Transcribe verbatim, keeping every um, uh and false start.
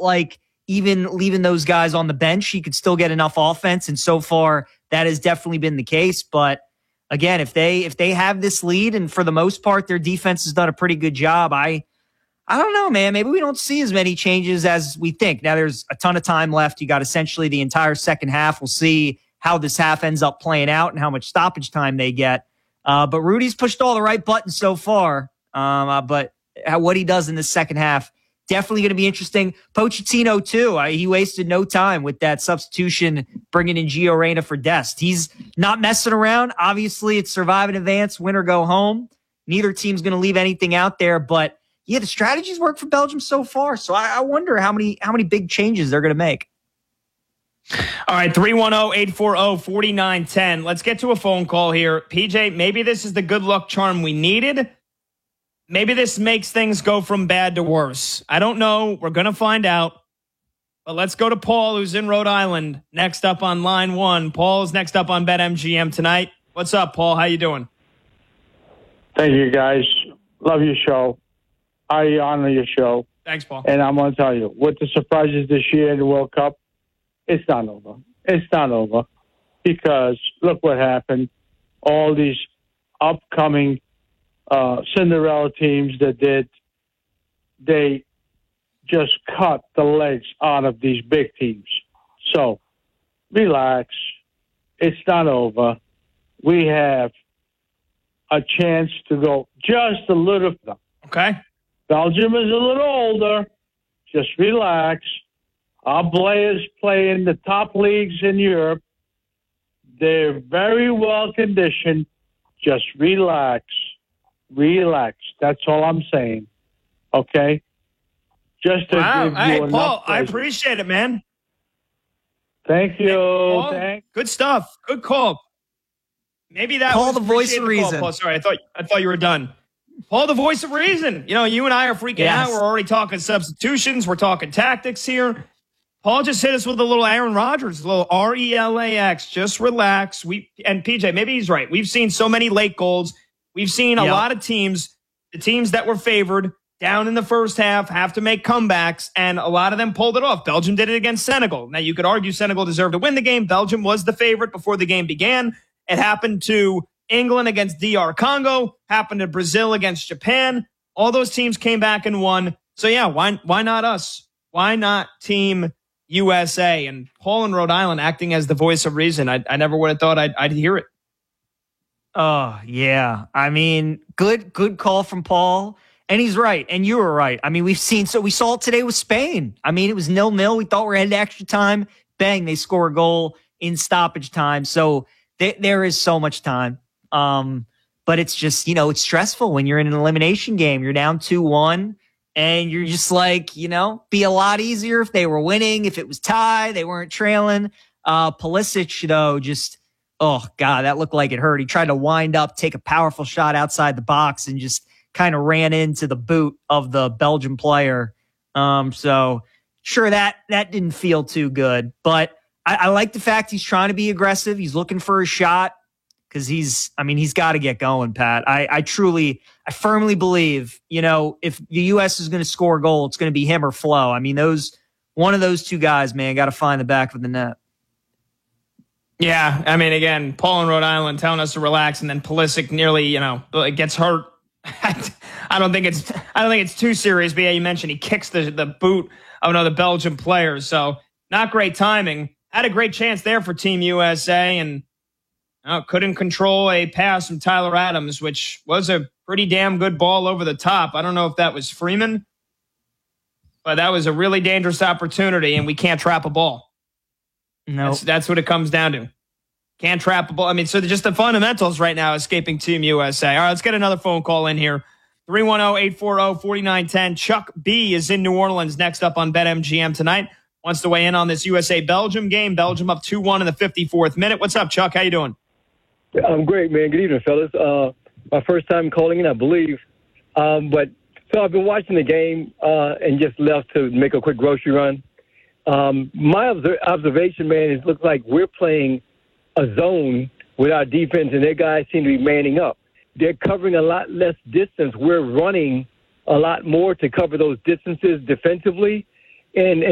like even leaving those guys on the bench, he could still get enough offense. And so far, that has definitely been the case. But again, if they if they have this lead, and for the most part, their defense has done a pretty good job, I I don't know, man. Maybe we don't see as many changes as we think. Now, there's a ton of time left. You got essentially the entire second half. We'll see how this half ends up playing out and how much stoppage time they get. Uh, but Rudy's pushed all the right buttons so far. Um, uh, but what he does in the second half, definitely going to be interesting. Pochettino, too. Uh, he wasted no time with that substitution, bringing in Gio Reyna for Dest. He's not messing around. Obviously, it's survive in advance, win or go home. Neither team's going to leave anything out there. But, yeah, the strategies work for Belgium so far. So I, I wonder how many how many big changes they're going to make. All right, three one zero, eight four zero, four nine one zero. Let's get to a phone call here. P J, maybe this is the good luck charm we needed. Maybe this makes things go from bad to worse. I don't know. We're going to find out. But let's go to Paul, who's in Rhode Island, next up on line one. Paul's next up on BetMGM tonight. What's up, Paul? How you doing? Thank you, guys. Love your show. I honor your show. Thanks, Paul. And I'm going to tell you, with the surprises this year in the World Cup, it's not over. It's not over. Because look what happened. All these upcoming uh, Cinderella teams that did, they just cut the legs out of these big teams. So, relax. It's not over. We have a chance to go just a little. Okay. Belgium is a little older. Just relax. Our players play in the top leagues in Europe. They're very well conditioned. Just relax. Relax. That's all I'm saying. Okay? Just to wow. give you Hey, enough Paul, I pleasure. appreciate it, man. Thank you. Hey, Paul, Thank- good stuff. Good call. Maybe that Paul, was the voice appreciate of the call, reason. Paul. Sorry, I thought I thought you were done. Paul, the voice of reason. You know, you and I are freaking Yes. out. We're already talking substitutions. We're talking tactics here. Paul just hit us with a little Aaron Rodgers, a little R E L A X. Just relax. We and P J, maybe he's right. We've seen so many late goals. We've seen a Yep. lot of teams, the teams that were favored down in the first half, have to make comebacks, and a lot of them pulled it off. Belgium did it against Senegal. Now, you could argue Senegal deserved to win the game. Belgium was the favorite before the game began. It happened to England against D R Congo, happened to Brazil against Japan. All those teams came back and won. So, yeah, why why not us? Why not Team U S A? And Paul in Rhode Island acting as the voice of reason. I, I never would have thought I'd, I'd hear it. Oh, yeah. I mean, good good call from Paul. And he's right. And you were right. I mean, we've seen, so we saw it today with Spain. I mean, it was nil-nil. We thought we were headed to extra time. Bang, they score a goal in stoppage time. So th- there is so much time. Um, but it's just, you know, it's stressful when you're in an elimination game. You're down two one, and you're just like, you know, be a lot easier if they were winning, if it was tie, they weren't trailing. Uh, Pulisic, though, just, oh, God, that looked like it hurt. He tried to wind up, take a powerful shot outside the box, and just kind of ran into the boot of the Belgian player. Um, so, sure, that that didn't feel too good. But I, I like the fact he's trying to be aggressive. He's looking for a shot. Because he's, I mean, he's got to get going, Pat. I, I truly, I firmly believe, you know, if the U S is going to score a goal, it's going to be him or Flo. I mean, those, one of those two guys, man, got to find the back of the net. Yeah, I mean, again, Paul in Rhode Island telling us to relax, and then Pulisic nearly, you know, gets hurt. I don't think it's, I don't think it's too serious. But yeah, you mentioned he kicks the the boot of another Belgian player, so not great timing. Had a great chance there for Team U S A, and Uh, couldn't control a pass from Tyler Adams, which was a pretty damn good ball over the top. I don't know if that was Freeman, but that was a really dangerous opportunity, and we can't trap a ball. No, that's, that's what it comes down to. Can't trap a ball. I mean, so just the fundamentals right now escaping Team U S A. All right, let's get another phone call in here. three one zero, eight four zero, four nine one zero. Chuck B is in New Orleans next up on BetMGM tonight. Wants to weigh in on this U S A-Belgium game. Belgium up two one in the fifty-fourth minute. What's up, Chuck? How you doing? I'm great, man. Good evening, fellas. Uh, my first time calling in, I believe. Um, but so I've been watching the game uh, and just left to make a quick grocery run. Um, my obser- observation, man, is it looks like we're playing a zone with our defense, and their guys seem to be manning up. They're covering a lot less distance. We're running a lot more to cover those distances defensively. And,